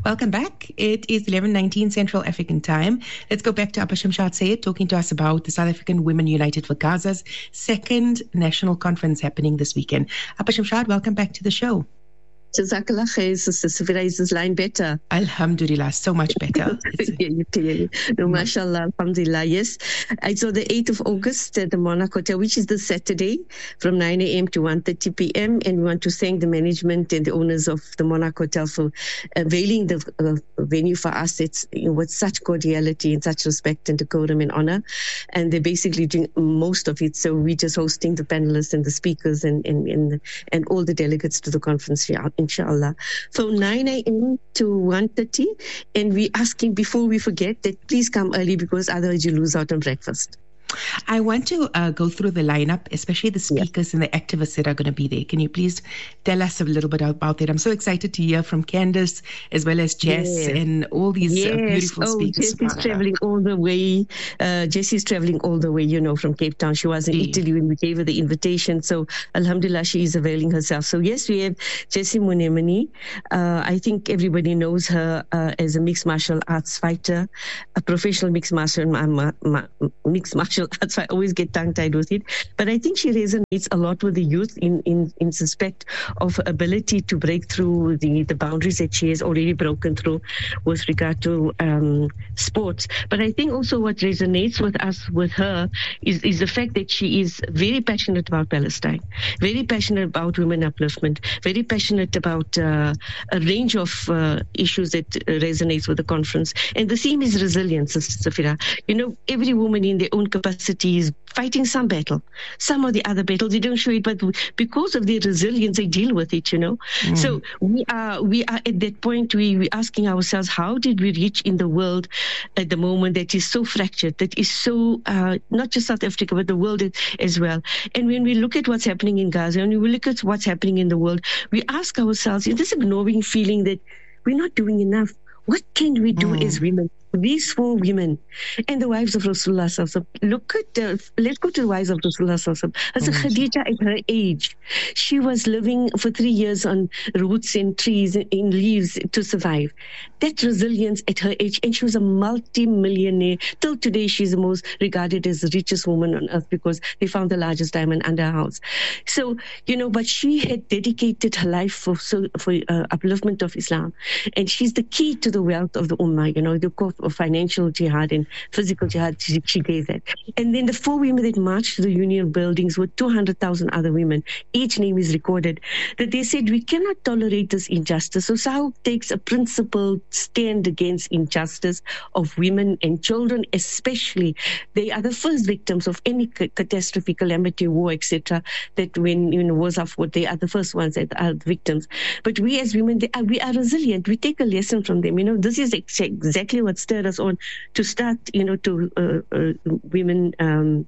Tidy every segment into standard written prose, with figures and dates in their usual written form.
Welcome back. It is 11:19 Central African Time. Let's go back to Abba Shamshad Sayed talking to us about the South African Women United for Gaza's second national conference happening this weekend. Abba Shamshad, welcome back to the show. Jazakallah khair, Sister Safira. Is this line better? Alhamdulillah, so much better. No, mashallah, alhamdulillah, yes. I saw the 8th of August at the Monarch Hotel, which is this Saturday from 9 a.m. to 1:30 p.m. And we want to thank the management and the owners of the Monarch Hotel for availing the venue for us. It's with such cordiality and such respect and decorum and honor. And they're basically doing most of it. So we're just hosting the panelists and the speakers and all the delegates to the conference here, inshallah, from 9 a.m. to 1:30. And we're asking, before we forget, that please come early because otherwise you lose out on breakfast. I want to go through the lineup, especially the speakers and the activists that are going to be there. Can you please tell us a little bit about it? I'm so excited to hear from Candace as well as Jess and all these beautiful speakers. Jess is traveling all the way. Jessie's traveling all the way, from Cape Town. She was in Italy when we gave her the invitation. So, alhamdulillah, she is availing herself. So, yes, we have Jessie Monemane. I think everybody knows her as a mixed martial arts fighter, a professional mixed martial arts. I always get tongue-tied with it. But I think she resonates a lot with the youth in respect of ability to break through the boundaries that she has already broken through with regard to sports. But I think also what resonates with us with her is the fact that she is very passionate about Palestine, very passionate about women upliftment, very passionate about a range of issues that resonates with the conference. And the theme is resilience, Sister Safira. Every woman in their own capacity is fighting some battle. Some of the other battles, they don't show it, but because of their resilience, they deal with it, So we are at that point, we're asking ourselves, how did we reach in the world at the moment that is so fractured, that is so, not just South Africa, but the world as well. And when we look at what's happening in Gaza, and we look at what's happening in the world, we ask ourselves, is this a gnawing feeling that we're not doing enough? What can we do as women? These 4 women and the wives of Rasulullah Sallallahu Alaihi Wasallam. Let's go to the wives of Rasulullah Sallallahu Alaihi Wasallam. As Khadija at her age, she was living for 3 years on roots and trees and leaves to survive. That resilience at her age, and she was a multi-millionaire. Till today, she's the most regarded as the richest woman on earth because they found the largest diamond under her house. So, but she had dedicated her life for upliftment of Islam. And she's the key to the wealth of the Ummah, the core of financial jihad and physical jihad, she gave that. And then the 4 women that marched to the Union buildings with 200,000 other women, each name is recorded, that they said, we cannot tolerate this injustice. So SAWC takes a principled stand against injustice of women and children, especially. They are the first victims of any catastrophe, calamity, war, etc. That when wars are fought, they are the first ones that are victims. But we as women, we are resilient. We take a lesson from them. This is exactly what stirred us on to start, women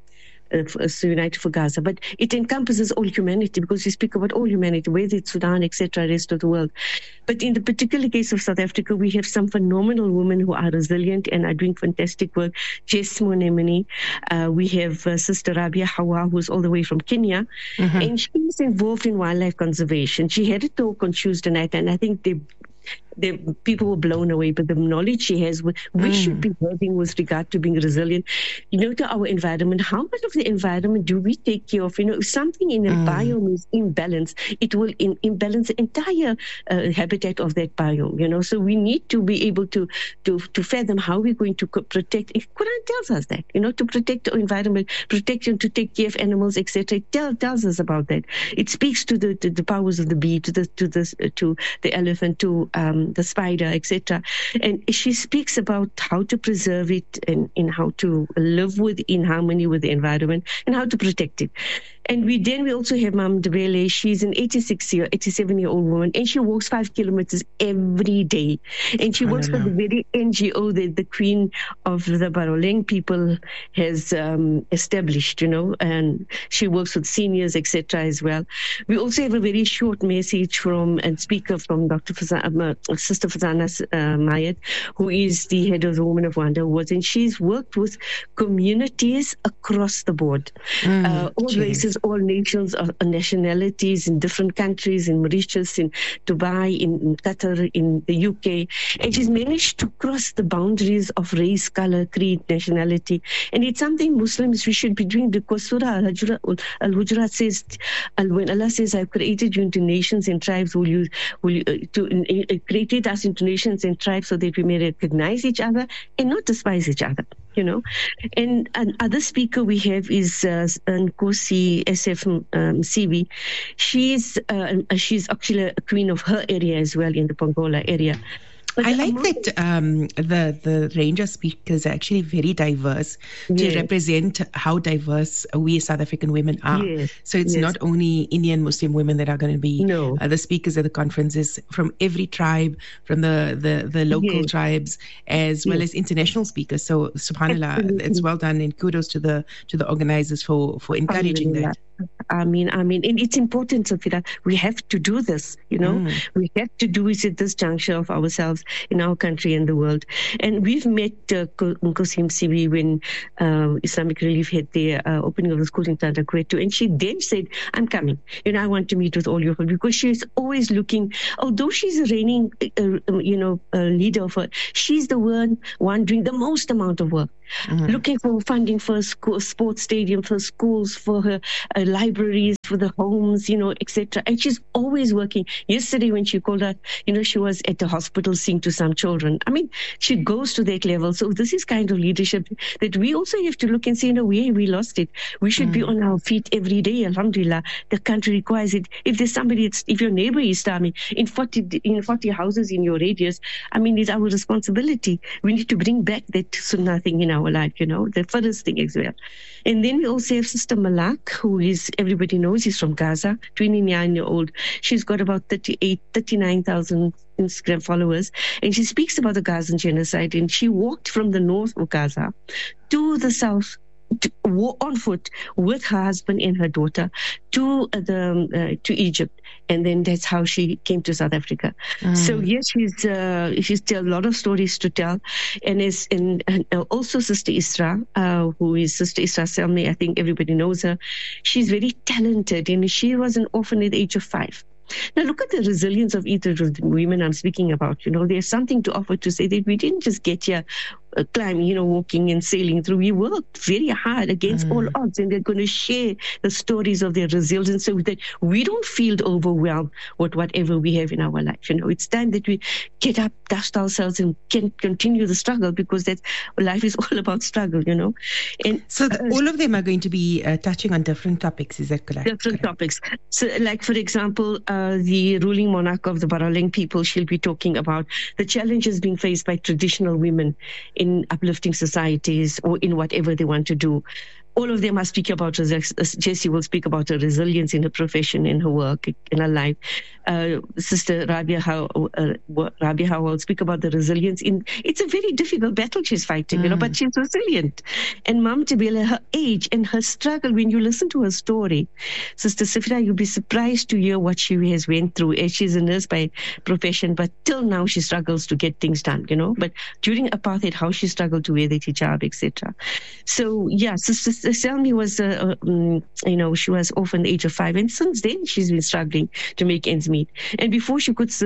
United for Gaza. But it encompasses all humanity because we speak about all humanity, whether it's Sudan, etc., rest of the world. But in the particular case of South Africa, we have some phenomenal women who are resilient and are doing fantastic work. Jess Monemane. We have Sister Rabia Hawa, who's all the way from Kenya. And she's involved in wildlife conservation. She had a talk on Tuesday night, and I think the people were blown away, but the knowledge she has, we should be having with regard to being resilient, to our environment. How much of the environment do we take care of? If something in a biome is imbalanced, it will imbalance the entire habitat of that biome, So we need to be able to fathom how we're going to protect. Quran tells us that, to protect the environment, protection, to take care of animals, etc. It tells us about that. It speaks to the powers of the bee, to the elephant, to the spider, etc. And she speaks about how to preserve it and how to live in harmony with the environment and how to protect it. And we also have Mam Debele. She's an 87-year-old woman, and she walks 5 kilometers every day. And she works for the very NGO that the Queen of the Baroleng people has established, and she works with seniors, etc. as well. We also have a very short message from Sister Fazana Mayat, who is the head of the Women of Wonder Awards, and she's worked with communities across the board, all races, all nations of nationalities in different countries, in Mauritius, in Dubai, in Qatar, in the UK. And she's managed to cross the boundaries of race, color, creed, nationality. And it's something Muslims, we should be doing, because Surah Al-Hujurat says, when Allah says, I've created you into nations and tribes, created us into nations and tribes so that we may recognize each other and not despise each other. You know, and another speaker we have is Nkosi SF Msibi. She's actually a queen of her area as well, in the Pongola area. But I like that the range of speakers are actually very diverse to represent how diverse we South African women are. Yes. So it's not only Indian Muslim women that are going to be the speakers at the conferences, from every tribe, from the local tribes, as well as international speakers. So subhanallah, it's well done, and kudos to the organizers for encouraging that. I mean, and it's important, Safira. We have to do this, you know. We have to do it at this juncture of ourselves in our country and the world. And we've met Nkosi Msibi when Islamic Relief had their opening of the school in Tanda Kwetu, and she then said, I'm coming. You know, I want to meet with all you, because she's always looking, although she's a reigning, leader of her, she's the one doing the most amount of work. Looking for funding for a sports stadium, for schools, for her libraries, for the homes, etc. And she's always working. Yesterday when she called out, she was at the hospital seeing to some children. I mean, she goes to that level. So this is kind of leadership that we also have to look and say, we lost it. We should be on our feet every day. Alhamdulillah, the country requires it. If there's somebody, if your neighbor is Islamic, in 40 houses in your radius, I mean, it's our responsibility. We need to bring back that sunnah thing in our life, the first thing as well. And then we also have Sister Malak, who is, everybody knows, he's from Gaza, 29-year-old. She's got about 39,000 Instagram followers. And she speaks about the Gazan genocide. And she walked from the north of Gaza to the south, on foot with her husband and her daughter to Egypt, and then that's how she came to South Africa. So yes, she's tell a lot of stories to tell, and also Sister Isra, who is Sister Isra Selmi. I think everybody knows her. She's very talented, and she was an orphan at the age of 5. Now look at the resilience of each of the women I'm speaking about. There's something to offer to say that we didn't just get here climbing, walking and sailing through. We worked very hard against all odds, and they're going to share the stories of their resilience so that we don't feel overwhelmed with whatever we have in our life. It's time that we get up, dust ourselves, and can continue the struggle, because life is all about struggle, And so all of them are going to be touching on different topics. Is that correct? Different topics. So, like for example, the ruling monarch of the Baraleng people, she'll be talking about the challenges being faced by traditional women in uplifting societies or in whatever they want to do. All of them are speaking about, Jessie will speak about her resilience in her profession, in her work, in her life. Sister Rabia will speak about the resilience it's a very difficult battle she's fighting, but she's resilient. And Mam Tibela, her age and her struggle, when you listen to her story, Sister Safira, you'll be surprised to hear what she has went through. And she's a nurse by profession, but till now she struggles to get things done, But during apartheid, how she struggled to wear the hijab, etc. So, yeah, Sister Selmi was, she was orphaned at the age of 5, and since then she's been struggling to make ends meet. And before she could,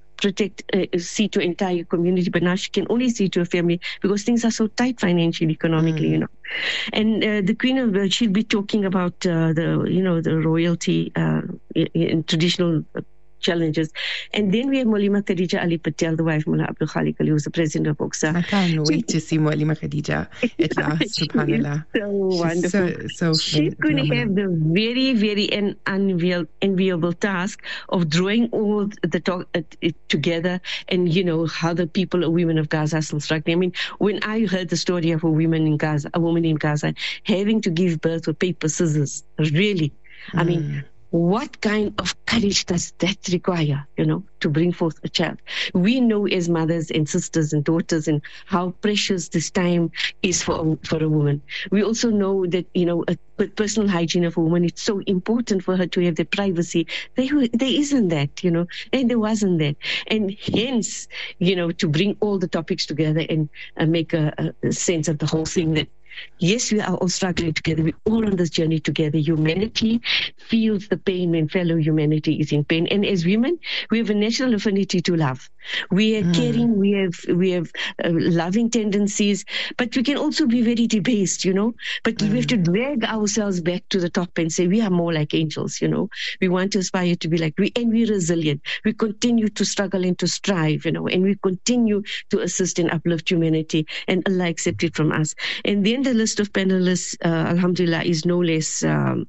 see to entire community, but now she can only see to her family because things are so tight financially, economically, And the Queen she'll be talking about the royalty in traditional challenges. And then we have Maulima Khadija Ali Patel, the wife of Mullah Abdul Khalik Ali, who's the president of Boxa. I can't wait to see Maulima Khadija at last, subhanAllah. So wonderful. So she's going to have the very, very enviable task of drawing all the talk together, and how the women of Gaza are still struggling. I mean, when I heard the story of a woman in Gaza having to give birth with paper scissors, really, I mean, what kind of courage does that require, to bring forth a child? We know as mothers and sisters and daughters and how precious this time is for a woman. We also know that, with personal hygiene of a woman, it's so important for her to have the privacy. There isn't that, and there wasn't that. And hence, to bring all the topics together and make a sense of the whole thing, that Yes, we are all struggling together. We're all on this journey together. Humanity feels the pain when fellow humanity is in pain. And as women, we have a natural affinity to love. We are caring, we have loving tendencies, but we can also be very debased, But we have to drag ourselves back to the top and say we are more like angels, We want to aspire to be like and we're resilient. We continue to struggle and to strive, and we continue to assist and uplift humanity, and Allah accept it from us. And then the list of panelists, alhamdulillah, is no less,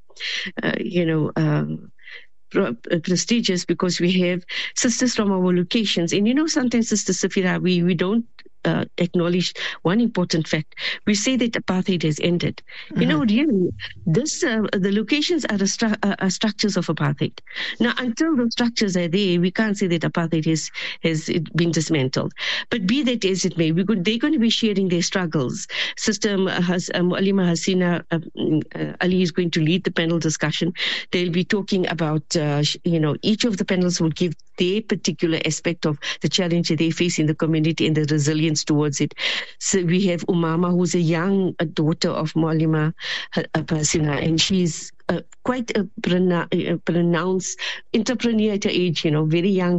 prestigious, because we have sisters from our locations. And sometimes, Sister Safira, we don't acknowledge one important fact. We say that apartheid has ended. Really, the locations are structures of apartheid. Now, until those structures are there, we can't say that apartheid has been dismantled. But be that as it may, they're going to be sharing their struggles. Sister Muallima Hasina Ali is going to lead the panel discussion. They'll be talking about, each of the panels will give their particular aspect of the challenge that they face in the community and the resilience towards it. So we have Umama, who's a young daughter of Muallima Hasina, and she's quite a pronounced entrepreneur at her age, very young,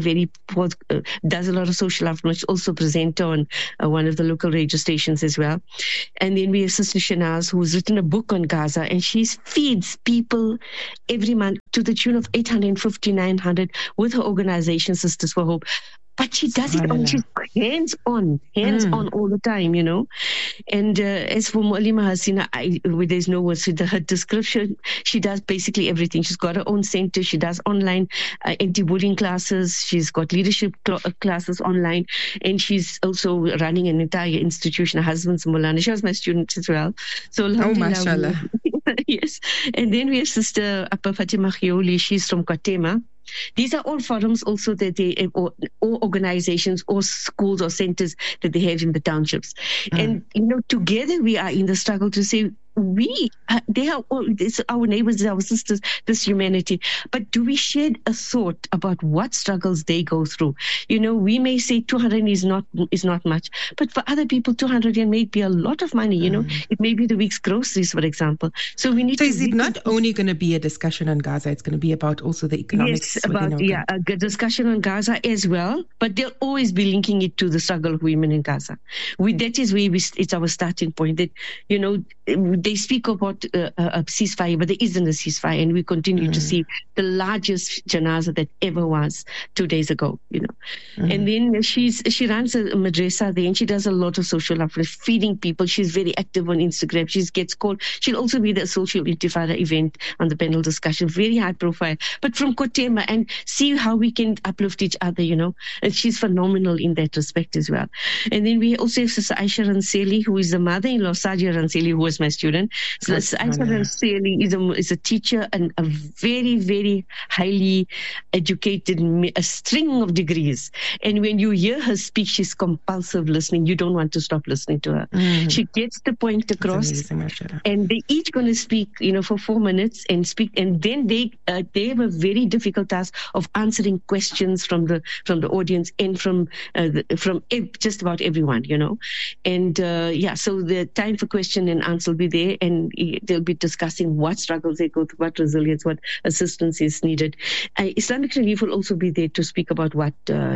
does a lot of social outreach, also presenter on one of the local radio stations as well. And then we have Sister Shanaz, who's written a book on Gaza, and she feeds people every month to the tune of 850, 900 with her organization, Sisters for Hope. But she does it on, she's hands-on all the time, And as for Muallima Hasina, there's no words with her description. She does basically everything. She's got her own center. She does online anti-bullying classes. She's got leadership classes online. And she's also running an entire institution. Her husband's Mulana. She was my student as well. So, mashallah. Yes. And then we have Sister Appa Fatima Khioli. She's from Kwatema. These are all forums also that they, or organizations or schools or centers that they have in the townships. And, together we are in the struggle to say, they are all, our neighbors, our sisters, this humanity. But do we shed a thought about what struggles they go through? We may say 200 is not much, but for other people, 200 may be a lot of money. It may be the week's groceries, for example. So we need. So is it not only going to be a discussion on Gaza? It's going to be about also the economics. Yes, a discussion on Gaza as well. But they'll always be linking it to the struggle of women in Gaza. That is where it's our starting point. That they speak about a ceasefire, but there isn't a ceasefire, and we continue to see the largest janaza that ever was 2 days ago, And then she runs a madrasa there, and she does a lot of social outreach, feeding people. She's very active on Instagram. She gets called. She'll also be the social intifada event on the panel discussion, very high profile, but from Kotema, and see how we can uplift each other, And she's phenomenal in that respect as well. And then we also have Sister Aisha Ranseli, who is the mother-in-law of Sadia Ranseli, who was my student. So Aisha Ranseli is a teacher and a very, very highly educated, a string of degrees. And when you hear her speak, she's compulsive listening. You don't want to stop listening to her. She gets the point across, and they each going to speak, for 4 minutes and speak. And then they have a very difficult task of answering questions from the audience and from just about everyone, And so the time for question and answer will be there, and they'll be discussing what struggles they go through, what resilience, what assistance is needed. Islamic Relief will also be there to speak about what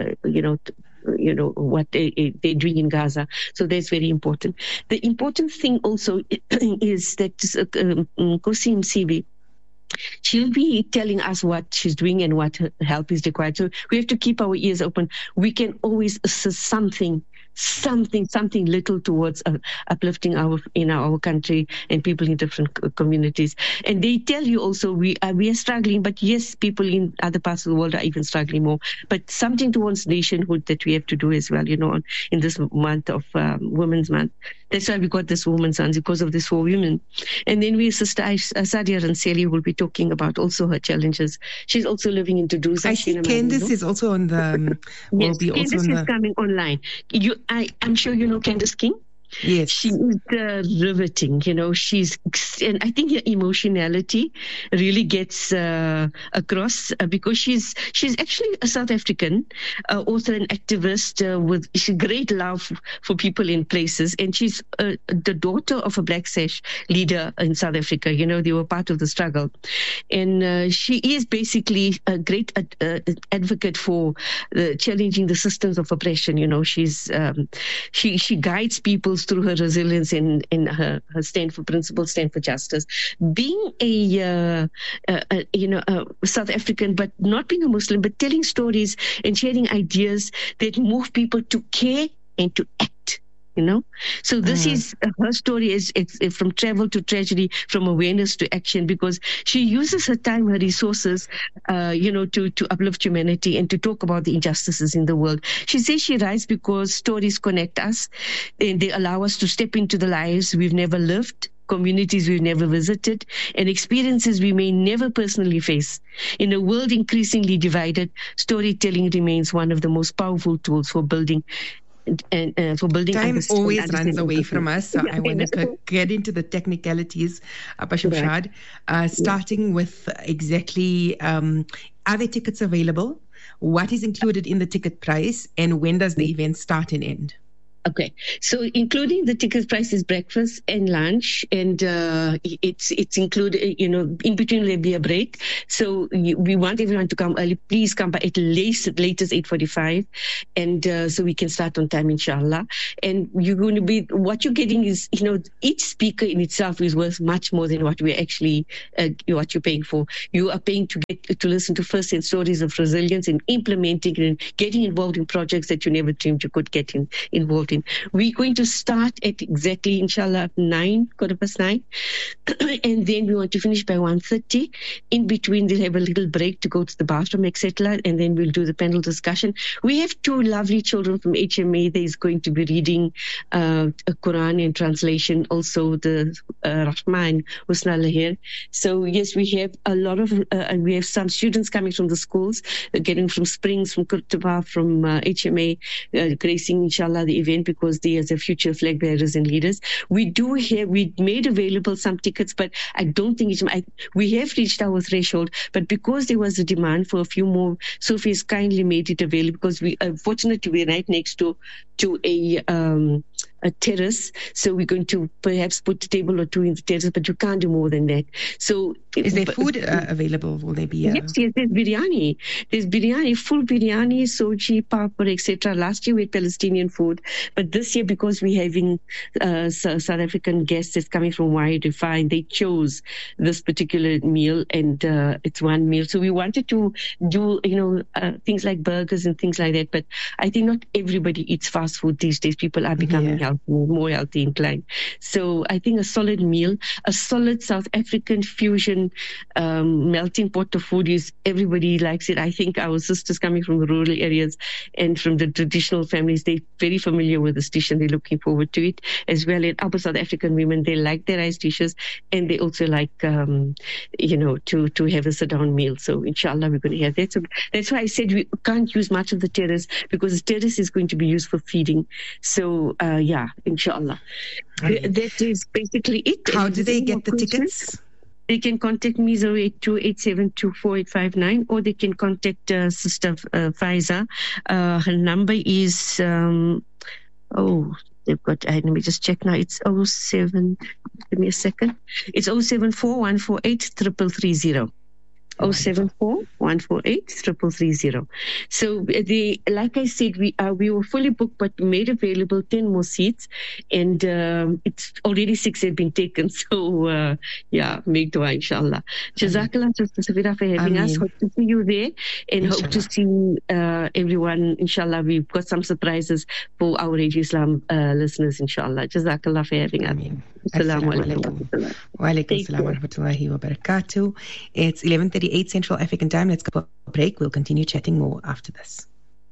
what they're doing in Gaza. So that's very important. The important thing also is that Kosim Sibi, she'll be telling us what she's doing and what help is required. So we have to keep our ears open. We can always assist something little towards uplifting our country and people in different communities. And they tell you also we are struggling, but yes, people in other parts of the world are even struggling more. But something towards nationhood that we have to do as well, in this month of Women's Month. That's why we got this Women's Month, because of this for women. And then we have Sister Sadia Ranseli, who will be talking about also her challenges. She's also living in Duduza. I see Candice is also on the... Yes, Candice is coming online. I'm sure you know Candice King. Yes. She is riveting, and I think her emotionality really gets across because she's actually a South African author and activist with great love for people in places, and she's the daughter of a Black Sash leader in South Africa. They were part of the struggle, and she is basically a great advocate for challenging the systems of oppression. She guides people through her resilience and her stand for principles, stand for justice. Being a South African, but not being a Muslim, but telling stories and sharing ideas that move people to care and to act. So this is her story is from travel to tragedy, from awareness to action, because she uses her time, her resources, to uplift humanity and to talk about the injustices in the world. She says she writes because stories connect us and they allow us to step into the lives we've never lived, communities we've never visited, and experiences we may never personally face. In a world increasingly divided, storytelling remains one of the most powerful tools for building for building. Time always runs away from us, so I want to get into the technicalities, Shamshad, starting with exactly, are there tickets available? What is included in the ticket price, and when does the event start and end? Okay, so including the ticket price is breakfast and lunch, and it's included. In between there'll be a break. So we want everyone to come early. Please come by at latest 8:45, and so we can start on time, inshallah. And you're going to be what you're getting is each speaker in itself is worth much more than what we're actually what you're paying for. You are paying to get to listen to first-hand stories of resilience and implementing and getting involved in projects that you never dreamed you could get involved in. We're going to start at exactly, inshallah, 9:15, and then we want to finish by 1:30. In between, they'll have a little break to go to the bathroom, etc., and then we'll do the panel discussion. We have two lovely children from HMA. There's going to be reading a Quran in translation, also the Rahman Husna Lahir. So yes, we have a lot of, we have some students coming from the schools, getting from Springs, from Kurtuba, from HMA, gracing, inshallah, the event, because they are the future flag bearers and leaders. We made available some tickets, but I don't think we have reached our threshold, but because there was a demand for a few more, Sophie has kindly made it available, because fortunately we're right next to a terrace, so we're going to perhaps put a table or two in the terrace, but you can't do more than that. So is there food available? Will there be yes, there's biryani. There's biryani, full biryani, soji, papad, etc. Last year we had Palestinian food, but this year, because we're having South African guests that's coming from YDFI, they chose this particular meal, and it's one meal. So we wanted to do things like burgers and things like that, but I think not everybody eats fast food these days. People are becoming more healthy inclined. So I think a solid meal, a solid South African fusion melting pot of food is, everybody likes it. I think our sisters coming from the rural areas and from the traditional families, they're very familiar with this dish and they're looking forward to it as well. And other South African women, they like their rice dishes, and they also like to have a sit-down meal. So inshallah we're going to have that. So that's why I said we can't use much of the terrace, because the terrace is going to be used for feeding. So inshallah. That is basically it. How do they get the tickets? They can contact me 082-872-4859, or they can contact Sister Faiza. Her number is let me just check now. It's 07. Give me a second. It's 074-148-3330. 074-148-3330. So like I said, we were fully booked, but we made available 10 more seats, and it's already 6 have been taken. So make dua, inshallah. Jazakallah, Sister Safira, for having us. Hope to see you there, and hope to see everyone. Inshallah, we've got some surprises for our Radio Islam listeners. Inshallah, Jazakallah for having us. Assalamu alaikum. Wa alaikum assalam wa rahmatullahi wa barakatuh. It's 11:38 Central African Time. Let's go a break. We'll continue chatting more after this.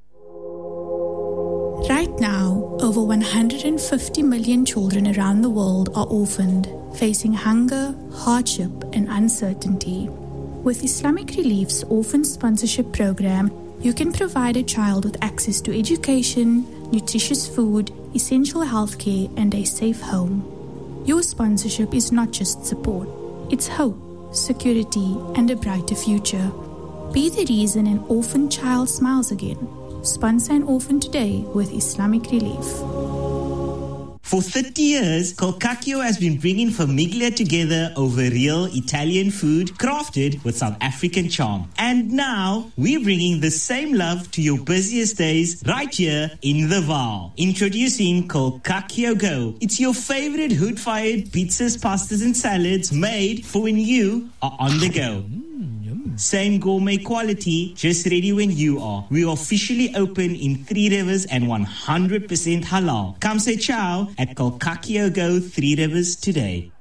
Right now, over 150 million children around the world are orphaned, facing hunger, hardship, and uncertainty. With Islamic Relief's Orphan Sponsorship Program, you can provide a child with access to education, nutritious food, essential healthcare, and a safe home. Your sponsorship is not just support, it's hope, security, and a brighter future. Be the reason an orphan child smiles again. Sponsor an orphan today with Islamic Relief. For 30 years, Colcacchio has been bringing Famiglia together over real Italian food crafted with South African charm. And now, we're bringing the same love to your busiest days right here in the Vaal. Introducing Colcacchio Go. It's your favorite hood-fired pizzas, pastas and salads made for when you are on the go. Same gourmet quality, just ready when you are. We are officially open in Three Rivers and 100% halal. Come say ciao at Colcacchio Go 3 Rivers today.